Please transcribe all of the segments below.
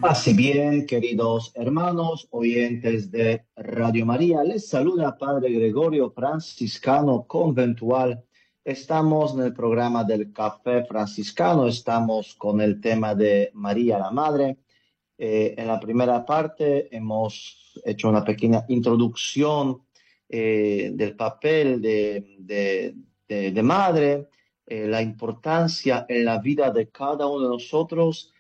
Así bien, queridos hermanos, oyentes de Radio María, les saluda Padre Gregorio, franciscano conventual. Estamos en el programa del Café Franciscano, estamos con el tema de María la Madre. En la primera parte hemos hecho una pequeña introducción del papel de madre, la importancia en la vida de cada uno de nosotros.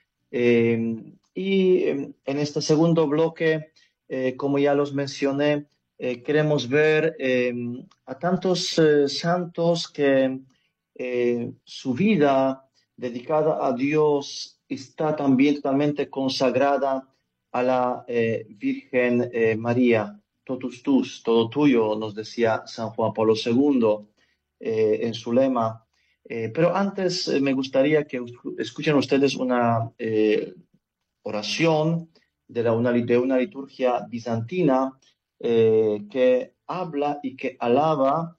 En este segundo bloque, como ya los mencioné, queremos ver a tantos santos que su vida dedicada a Dios está también totalmente consagrada a la Virgen María. Totus tus, todo tuyo, nos decía San Juan Pablo II en su lema. Pero antes me gustaría que escuchen ustedes una oración de una liturgia bizantina que habla y que alaba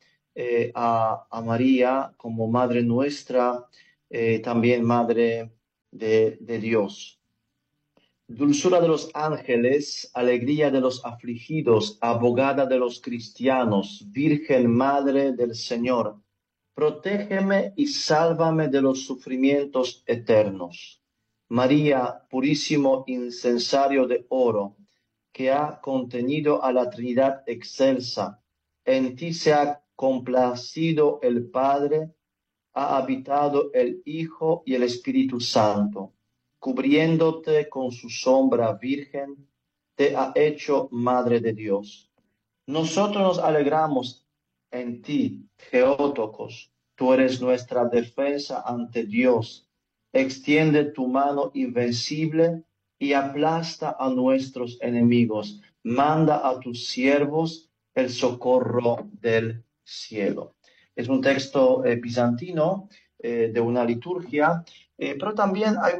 a María como Madre nuestra, también Madre de Dios. Dulzura de los ángeles, alegría de los afligidos, abogada de los cristianos, Virgen Madre del Señor, protégeme y sálvame de los sufrimientos eternos. María, purísimo incensario de oro, que ha contenido a la Trinidad excelsa, en ti se ha complacido el Padre, ha habitado el Hijo y el Espíritu Santo, cubriéndote con su sombra virgen, te ha hecho Madre de Dios. Nosotros nos alegramos en ti, Theotokos, tú eres nuestra defensa ante Dios. Extiende tu mano invencible y aplasta a nuestros enemigos. Manda a tus siervos el socorro del cielo. Es un texto bizantino de una liturgia, pero también hay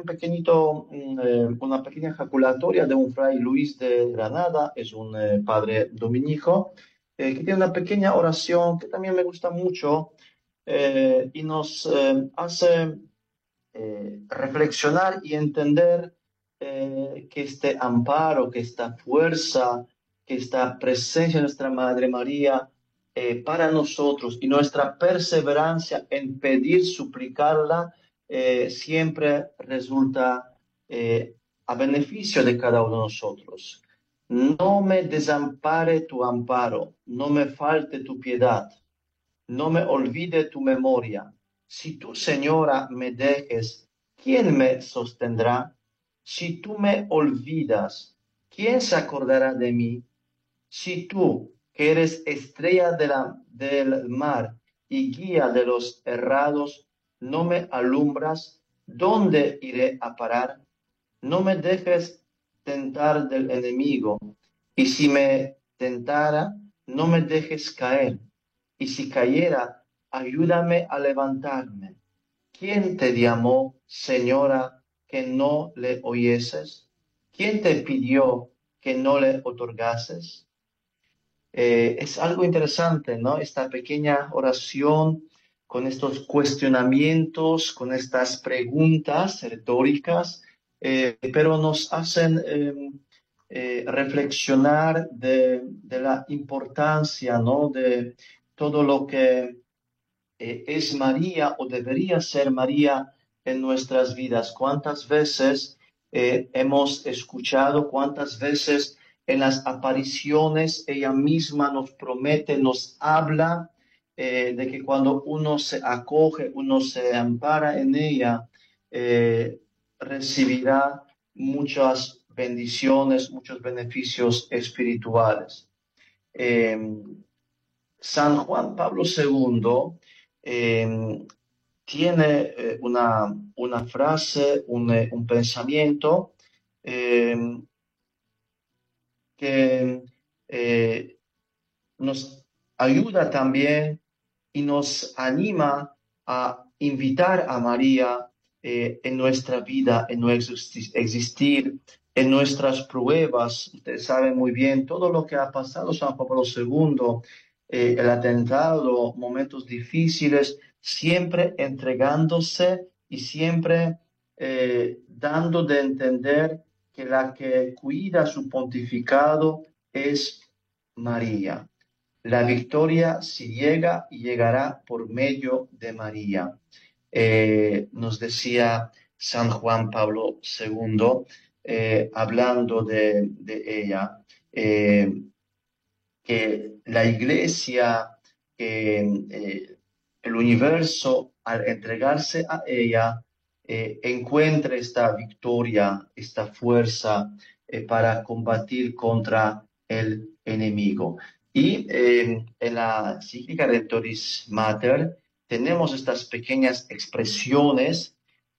una pequeña ejaculatoria de un fray Luis de Granada, es un padre dominico, que tiene una pequeña oración que también me gusta mucho y nos hace reflexionar y entender que este amparo, que esta fuerza, que esta presencia de nuestra Madre María para nosotros y nuestra perseverancia en pedir, suplicarla, siempre resulta a beneficio de cada uno de nosotros. No me desampare tu amparo, no me falte tu piedad, no me olvide tu memoria. Si tú, Señora, me dejes, ¿quién me sostendrá? Si tú me olvidas, ¿quién se acordará de mí? Si tú, que eres estrella del mar y guía de los errados, no me alumbras, ¿dónde iré a parar? No me dejes tentar del enemigo, y si me tentara, no me dejes caer, y si cayera, ayúdame a levantarme. ¿Quién te llamó, Señora, que no le oyeses? ¿Quién te pidió que no le otorgases? Es algo interesante, ¿no? Esta pequeña oración con estos cuestionamientos, con estas preguntas retóricas, pero nos hacen reflexionar de la importancia, ¿no? De todo lo que es María o debería ser María en nuestras vidas. ¿Cuántas veces hemos escuchado, cuántas veces en las apariciones ella misma nos promete, nos habla de que cuando uno se acoge, uno se ampara en ella, recibirá muchas bendiciones, muchos beneficios espirituales? Eh, San Juan Pablo II eh, tiene una frase, un pensamiento eh, que nos ayuda también y nos anima a invitar a María en nuestra vida, en nuestro existir, en nuestras pruebas. Ustedes saben muy bien todo lo que ha pasado San Juan Pablo II, el atentado, momentos difíciles, siempre entregándose y siempre dando de entender que la que cuida su pontificado es María. La victoria si llega y llegará por medio de María. Nos decía San Juan Pablo II, hablando de ella, que la iglesia, el universo, al entregarse a ella, encuentra esta victoria, esta fuerza para combatir contra el enemigo. Y en la encíclica Redemptoris Mater tenemos estas pequeñas expresiones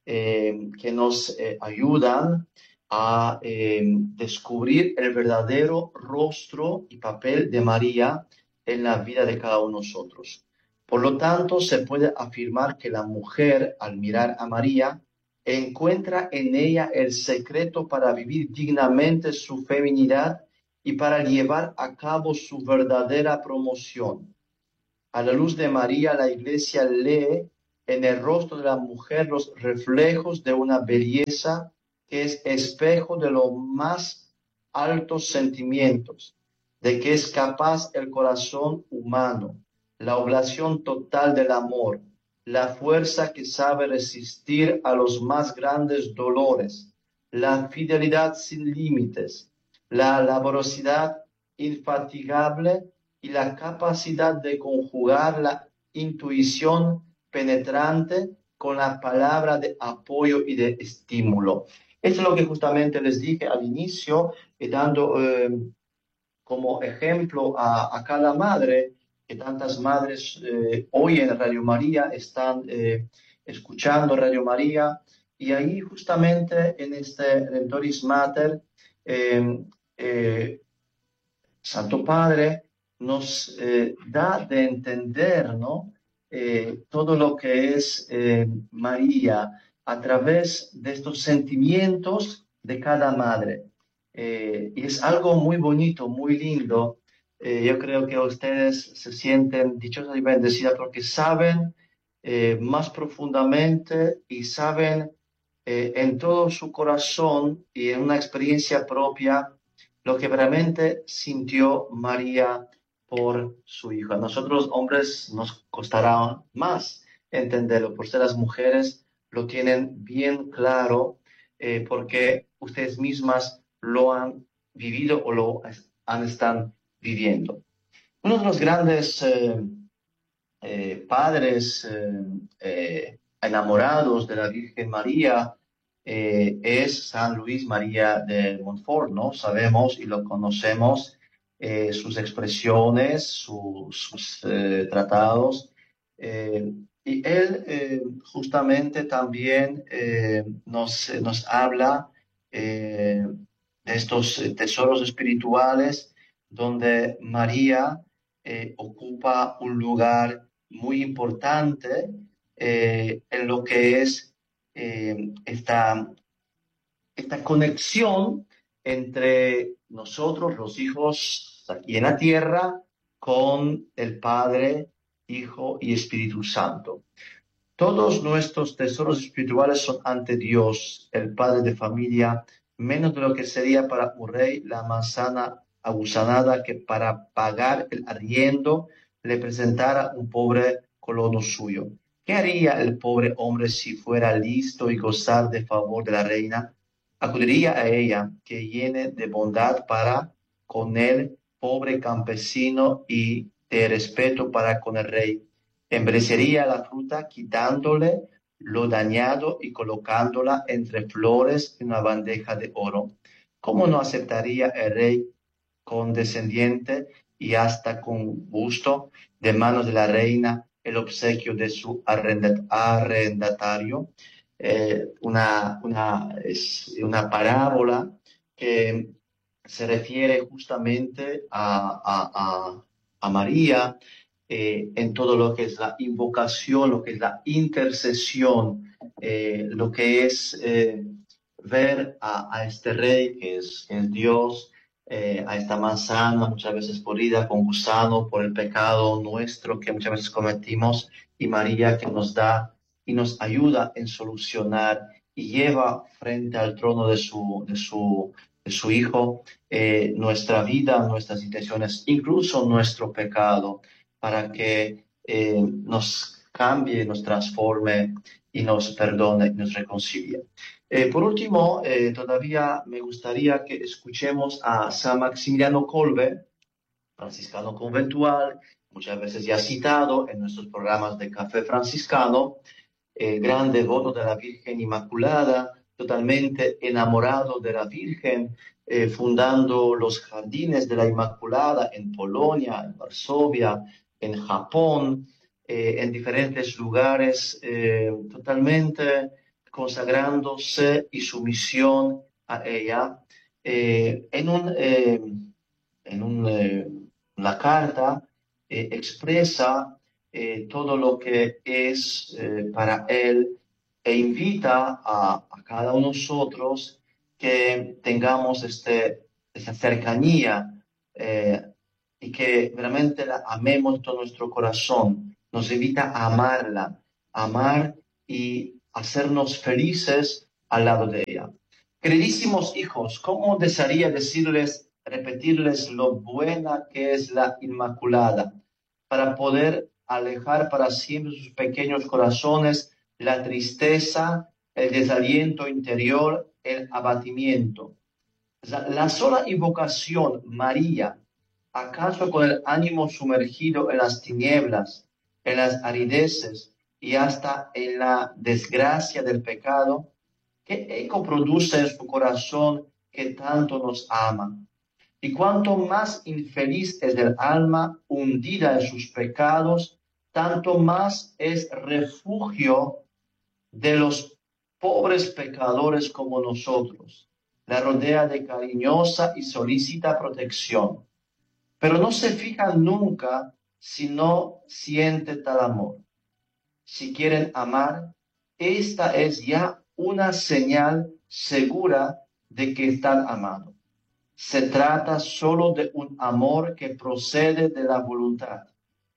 que nos ayudan a descubrir el verdadero rostro y papel de María en la vida de cada uno de nosotros. Por lo tanto, se puede afirmar que la mujer, al mirar a María, encuentra en ella el secreto para vivir dignamente su feminidad y para llevar a cabo su verdadera promoción. A la luz de María, la Iglesia lee en el rostro de la mujer los reflejos de una belleza que es espejo de los más altos sentimientos, de que es capaz el corazón humano, la oblación total del amor, la fuerza que sabe resistir a los más grandes dolores, la fidelidad sin límites, la laboriosidad infatigable y la capacidad de conjugar la intuición penetrante con la palabra de apoyo y de estímulo. Esto es lo que justamente les dije al inicio, dando como ejemplo a cada madre, que tantas madres hoy en Radio María están escuchando Radio María, y ahí justamente en este Redemptoris Mater, eh, eh, Santo Padre nos da de entender, ¿no? Todo lo que es María a través de estos sentimientos de cada madre. Y es algo muy bonito, muy lindo. Yo creo que ustedes se sienten dichosas y bendecidas porque saben más profundamente y saben en todo su corazón y en una experiencia propia lo que realmente sintió María por su hijo. A nosotros hombres nos costará más entenderlo, por ser las mujeres lo tienen bien claro, porque ustedes mismas lo han vivido o están viviendo. Uno de los grandes padres enamorados de la Virgen María es San Luis María de Montfort, ¿no? Sabemos y lo conocemos, sus expresiones, sus tratados. Y él justamente también nos habla de estos tesoros espirituales donde María ocupa un lugar muy importante en lo que es esta conexión entre nosotros, los hijos aquí en la tierra, con el Padre, Hijo y Espíritu Santo. Todos nuestros tesoros espirituales son ante Dios, el Padre de familia, menos de lo que sería para un rey la manzana agusanada que para pagar el arriendo le presentara un pobre colono suyo. ¿Qué haría el pobre hombre si fuera listo y gozar de favor de la reina? Acudiría a ella, que llene de bondad para con el pobre campesino y de respeto para con el rey. Embellecería la fruta quitándole lo dañado y colocándola entre flores en una bandeja de oro. ¿Cómo no aceptaría el rey condescendiente y hasta con gusto de manos de la reina el obsequio de su arrendatario? Es una parábola que se refiere justamente a María en todo lo que es la invocación, lo que es la intercesión, lo que es ver a este rey que es Dios, a esta manzana muchas veces podrida con gusano por el pecado nuestro que muchas veces cometimos, y María que nos da y nos ayuda en solucionar y lleva frente al trono de su Hijo nuestra vida, nuestras intenciones, incluso nuestro pecado, para que nos cambie, nos transforme y nos perdone y nos reconcilie. Por último, todavía me gustaría que escuchemos a San Maximiliano Kolbe, franciscano conventual, muchas veces ya citado en nuestros programas de Café Franciscano, gran devoto de la Virgen Inmaculada, totalmente enamorado de la Virgen, fundando los jardines de la Inmaculada en Polonia, en Varsovia, en Japón, en diferentes lugares, totalmente consagrándose y su misión a ella. En una carta expresa todo lo que es para él e invita a cada uno de nosotros que tengamos esta cercanía y que realmente la amemos todo nuestro corazón. Nos invita a amarla, amar y hacernos felices al lado de ella. Queridísimos hijos, ¿cómo desearía decirles, repetirles lo buena que es la Inmaculada, para poder alejar para siempre sus pequeños corazones la tristeza, el desaliento interior, el abatimiento? La sola invocación, María, ¿acaso con el ánimo sumergido en las tinieblas, en las arideces y hasta en la desgracia del pecado? ¿Qué eco produce en su corazón que tanto nos ama? Y cuanto más infeliz es el alma hundida en sus pecados, tanto más es refugio de los pobres pecadores como nosotros. La rodea de cariñosa y solícita protección, pero no se fija nunca si no siente tal amor. Si quieren amar, esta es ya una señal segura de que están amados. Se trata solo de un amor que procede de la voluntad.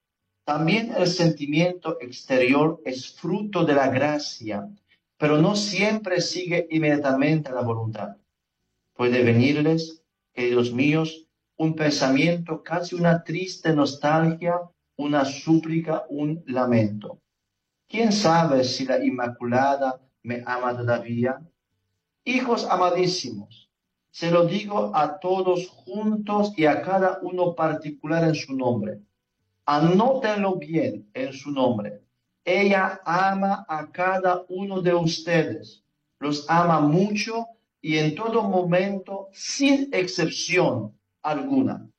También el sentimiento exterior es fruto de la gracia, pero no siempre sigue inmediatamente a la voluntad. Puede venirles, queridos míos, un pensamiento, casi una triste nostalgia, una súplica, un lamento. ¿Quién sabe si la Inmaculada me ama todavía? Hijos amadísimos, se lo digo a todos juntos y a cada uno particular en su nombre. Anótenlo bien en su nombre. Ella ama a cada uno de ustedes. Los ama mucho y en todo momento, sin excepción alguna.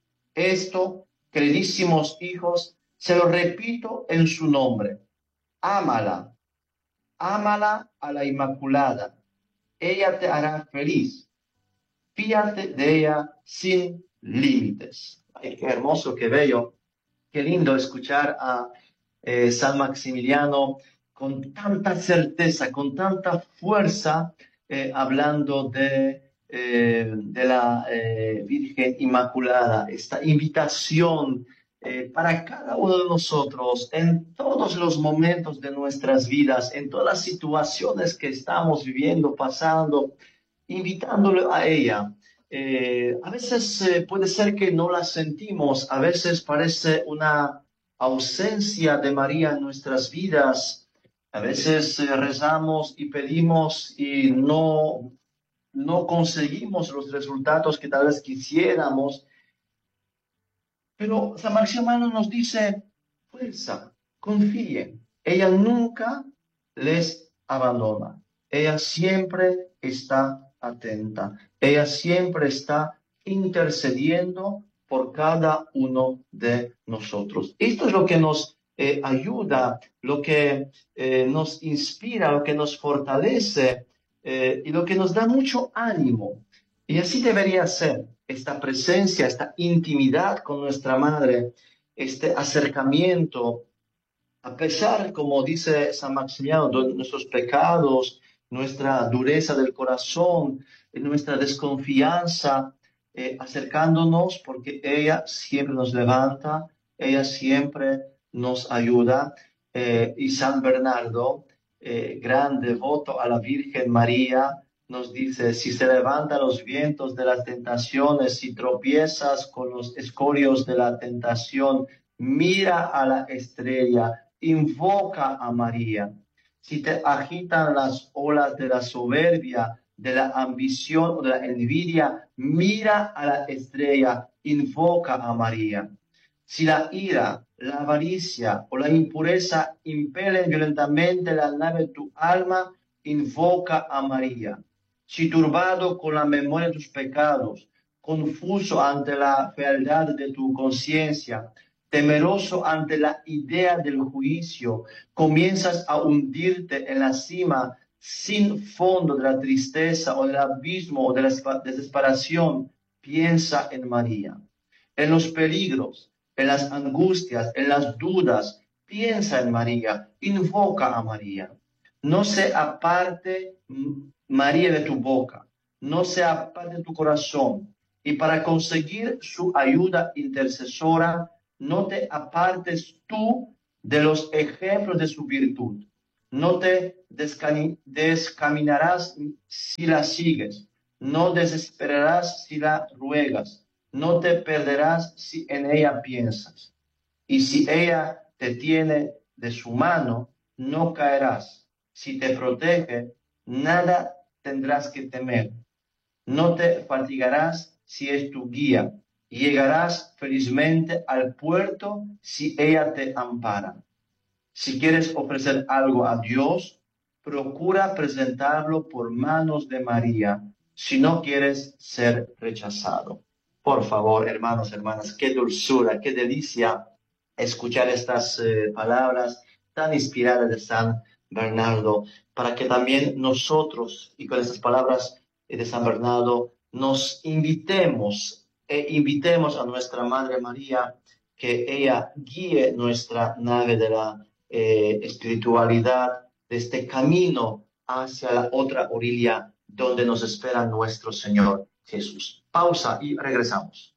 Esto, queridísimos hijos, se lo repito en su nombre. Ámala, ámala a la Inmaculada. Ella te hará feliz. Fíjate de ella sin límites. Ay, qué hermoso, qué bello. Qué lindo escuchar a San Maximiliano con tanta certeza, con tanta fuerza, hablando de la Virgen Inmaculada, esta invitación para cada uno de nosotros en todos los momentos de nuestras vidas, en todas las situaciones que estamos viviendo, pasando, invitándole a ella. A veces puede ser que no la sentimos, a veces parece una ausencia de María en nuestras vidas, a veces rezamos y pedimos y no conseguimos los resultados que tal vez quisiéramos, pero San Maximiliano nos dice, fuerza, confíen, ella nunca les abandona, ella siempre está atenta, ella siempre está intercediendo por cada uno de nosotros. Esto es lo que nos ayuda, lo que nos inspira, lo que nos fortalece y lo que nos da mucho ánimo. Y así debería ser esta presencia, esta intimidad con nuestra madre, este acercamiento, a pesar, como dice San Maximiliano, de nuestros pecados, nuestra dureza del corazón, nuestra desconfianza, acercándonos porque ella siempre nos levanta, ella siempre nos ayuda. Y San Bernardo gran devoto a la Virgen María, nos dice, si se levantan los vientos de las tentaciones, si tropiezas con los escorios de la tentación, mira a la estrella, invoca a María. Si te agitan las olas de la soberbia, de la ambición o de la envidia, mira a la estrella, invoca a María. Si la ira, la avaricia o la impureza impelen violentamente la nave de tu alma, invoca a María. Si turbado con la memoria de tus pecados, confuso ante la fealdad de tu conciencia, temeroso ante la idea del juicio, comienzas a hundirte en la cima sin fondo de la tristeza o del abismo o de la desesperación, piensa en María. En los peligros, en las angustias, en las dudas, piensa en María, invoca a María. No se aparte María de tu boca, no se aparte de tu corazón. Y para conseguir su ayuda intercesora, no te apartes tú de los ejemplos de su virtud. No te descaminarás si la sigues, no desesperarás si la ruegas, no te perderás si en ella piensas. Y si ella te tiene de su mano, no caerás. Si te protege, nada tendrás que temer. No te fatigarás si es tu guía. Llegarás felizmente al puerto si ella te ampara. Si quieres ofrecer algo a Dios, procura presentarlo por manos de María, si no quieres ser rechazado. Por favor, hermanos, hermanas, qué dulzura, qué delicia escuchar estas palabras tan inspiradas de San Bernardo, para que también nosotros, y con estas palabras de San Bernardo, nos invitemos a nuestra Madre María, que ella guíe nuestra nave de la espiritualidad, de este camino hacia la otra orilla donde nos espera nuestro Señor Jesús. Pausa y regresamos.